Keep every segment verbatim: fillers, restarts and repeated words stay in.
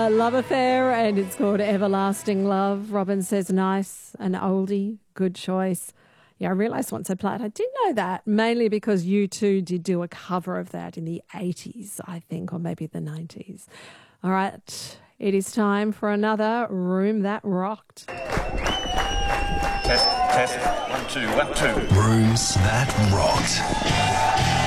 uh, Love Affair, and it's called Everlasting Love. Robin says nice, an oldie, good choice. Yeah, I realised once I played, I didn't know that, mainly because U two did do a cover of that in the eighties, I think, or maybe the nineties. All right, it is time for another Room That Rocked. Test, test, one, two, one, two. Rooms That Rocked.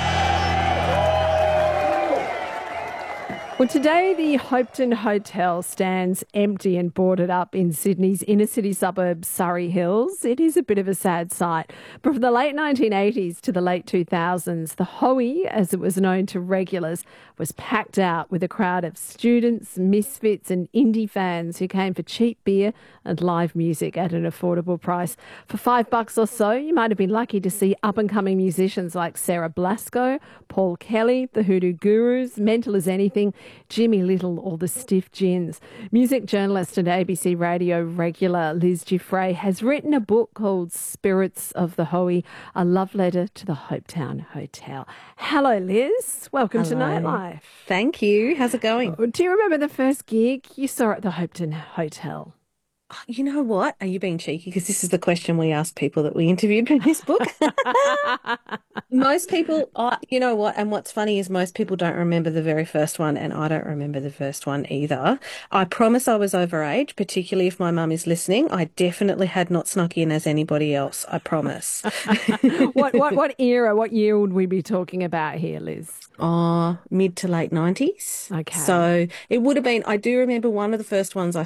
Well, today the Hopetoun Hotel stands empty and boarded up in Sydney's inner city suburb, Surrey Hills. It is a bit of a sad sight. But from the late nineteen eighties to the late two thousands, the Hoey, as it was known to regulars, was packed out with a crowd of students, misfits and indie fans who came for cheap beer and live music at an affordable price. For five bucks or so, you might have been lucky to see up-and-coming musicians like Sarah Blasco, Paul Kelly, the Hoodoo Gurus, Mental as Anything, Jimmy Little or the Stiff Gins. Music journalist and A B C Radio regular Liz Giuffre has written a book called Spirits of the Hoey, a love letter to the Hopetoun Hotel. Hello, Liz. Welcome Hello. to Nightlife. Thank you. How's it going? Do you remember the first gig you saw at the Hopetoun Hotel? You know what? Are you being cheeky? Because this is the question we ask people that we interviewed in this book. Most people, uh, you know what? And what's funny is most people don't remember the very first one, and I don't remember the first one either. I promise I was overage, particularly if my mum is listening. I definitely had not snuck in as anybody else. I promise. what, what, what era, what year would we be talking about here, Liz? Oh, mid to late nineties. Okay. So it would have been, I do remember one of the first ones I